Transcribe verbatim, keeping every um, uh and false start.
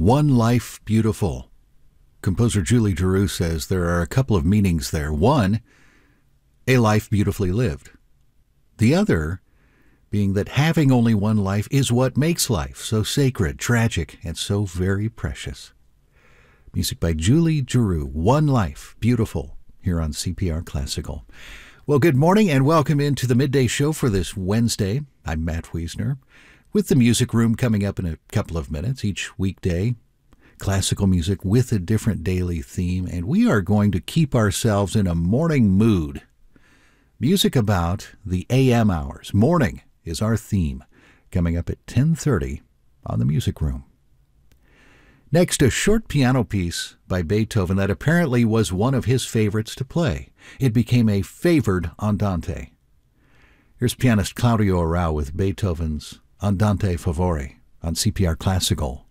One Life Beautiful. Composer Julie Giroux says there are a couple of meanings there. One, a life beautifully lived. The other being that having only one life is what makes life so sacred, tragic, and so very precious. Music by Julie Giroux, One Life Beautiful, here on C P R Classical. Well, good morning and welcome into the midday show for this Wednesday. I'm Matt Wiesner, with the Music Room coming up in a couple of minutes each weekday. Classical music with a different daily theme, and we are going to keep ourselves in a morning mood. Music about the A M hours. Morning is our theme, coming up at ten thirty on the Music Room. Next, a short piano piece by Beethoven that apparently was one of his favorites to play. It became a favored andante. Here's pianist Claudio Arrau with Beethoven's Andante Favore on C P R Classical.